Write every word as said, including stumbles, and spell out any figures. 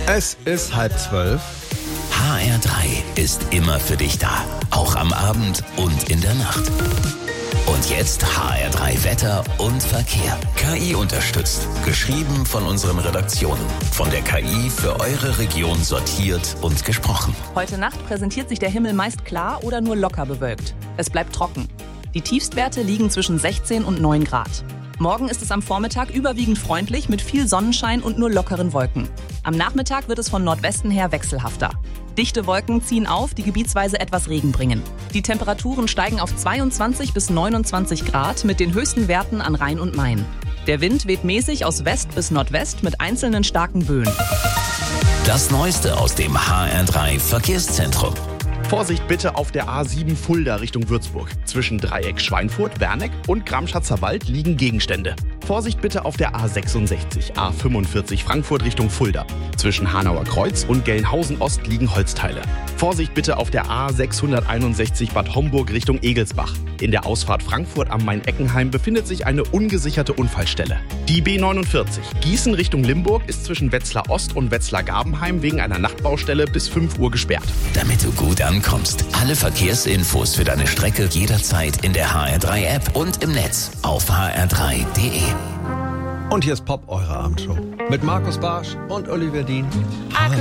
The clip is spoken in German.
Es ist halb zwölf. H R drei ist immer für dich da. Auch am Abend und in der Nacht. Und jetzt H R drei Wetter und Verkehr. K I unterstützt. Geschrieben von unseren Redaktionen. Von der K I für eure Region sortiert und gesprochen. Heute Nacht präsentiert sich der Himmel meist klar oder nur locker bewölkt. Es bleibt trocken. Die Tiefstwerte liegen zwischen sechzehn und neun Grad. Morgen ist es am Vormittag überwiegend freundlich mit viel Sonnenschein und nur lockeren Wolken. Am Nachmittag wird es von Nordwesten her wechselhafter. Dichte Wolken ziehen auf, die gebietsweise etwas Regen bringen. Die Temperaturen steigen auf zweiundzwanzig bis neunundzwanzig Grad mit den höchsten Werten an Rhein und Main. Der Wind weht mäßig aus West bis Nordwest mit einzelnen starken Böen. Das Neueste aus dem H R drei Verkehrszentrum. Vorsicht bitte auf der A sieben Fulda Richtung Würzburg. Zwischen Dreieck Schweinfurt, Werneck und Gramschatzer Wald liegen Gegenstände. Vorsicht bitte auf der A sechsundsechzig, A fünfundvierzig Frankfurt Richtung Fulda. Zwischen Hanauer Kreuz und Gelnhausen Ost liegen Holzteile. Vorsicht bitte auf der A sechshunderteinundsechzig Bad Homburg Richtung Egelsbach. In der Ausfahrt Frankfurt am Main-Eckenheim befindet sich eine ungesicherte Unfallstelle. Die B neunundvierzig Gießen Richtung Limburg ist zwischen Wetzlar Ost und Wetzlar Gabenheim wegen einer Nachtbaustelle bis fünf Uhr gesperrt. Damit du gut ankommst. Alle Verkehrsinfos für deine Strecke jederzeit in der H R drei App und im Netz auf h r drei punkt d e. Und hier ist Pop, eure Abendshow. Mit Markus Barsch und Oliver Dien. I